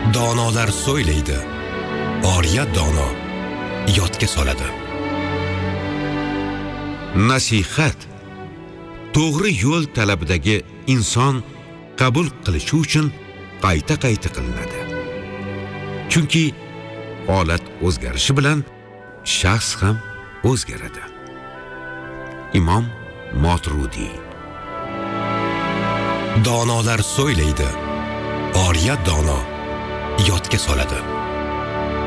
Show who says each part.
Speaker 1: Donolar so'ylaydi, oriya dono yodga soladi. Nasihat to'g'ri yo'l talabidagi inson qabul qilishi uchun qayta-qayta qilinadi. Chunki holat o'zgarishi bilan shaxs ham o'zgaradi. Imom Moturudi. Donolar so'ylaydi, oriya dono yodga soladi.